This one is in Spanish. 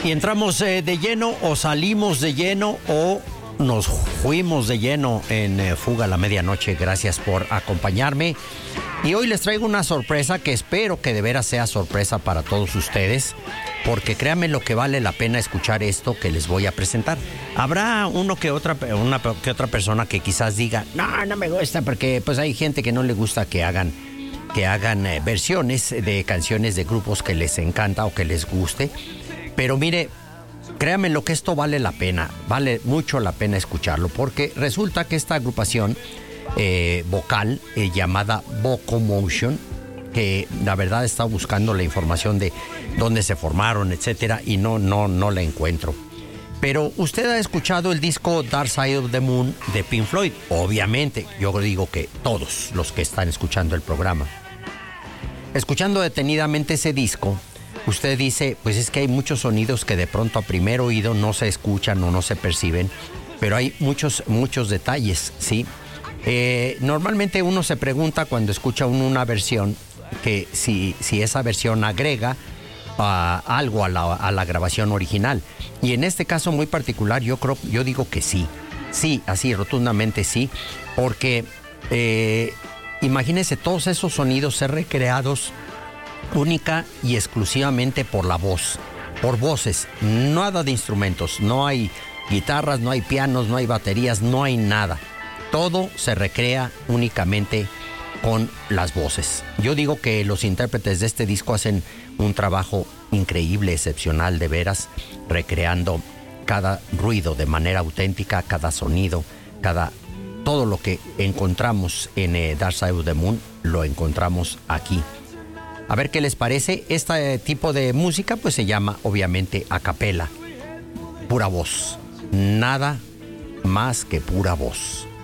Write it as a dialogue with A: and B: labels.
A: Y entramos de lleno o salimos de lleno o nos fuimos de lleno en Fuga a la Medianoche. Gracias por acompañarme. Y hoy les traigo una sorpresa que espero que de veras sea sorpresa para todos ustedes, porque créanme lo que vale la pena escuchar esto que les voy a presentar. Habrá una que otra persona que quizás diga, no me gusta, porque pues hay gente que no le gusta que hagan versiones de canciones de grupos que les encanta o que les guste. Pero mire, créanme lo que esto vale la pena, vale mucho la pena escucharlo, porque resulta que esta agrupación vocal llamada Vocomotion, que la verdad estaba buscando la información de dónde se formaron, etcétera, y no la encuentro. Pero usted ha escuchado el disco Dark Side of the Moon de Pink Floyd. Obviamente, yo digo que todos los que están escuchando el programa. Escuchando detenidamente ese disco, usted dice, pues es que hay muchos sonidos que de pronto a primer oído no se escuchan o no se perciben, pero hay muchos detalles, ¿sí? Normalmente uno se pregunta cuando escucha una versión que si esa versión agrega algo a la grabación original. Y en este caso muy particular yo digo que sí, así rotundamente sí, porque imagínense todos esos sonidos ser recreados única y exclusivamente por la voz, por voces, nada de instrumentos, no hay guitarras, no hay pianos, no hay baterías, no hay nada. Todo se recrea únicamente con las voces. Yo digo que los intérpretes de este disco hacen un trabajo increíble, excepcional, de veras, recreando cada ruido de manera auténtica, cada sonido, todo lo que encontramos en Dark Side of the Moon, lo encontramos aquí. A ver qué les parece. Este tipo de música pues se llama obviamente a capela, pura voz, nada más que pura voz.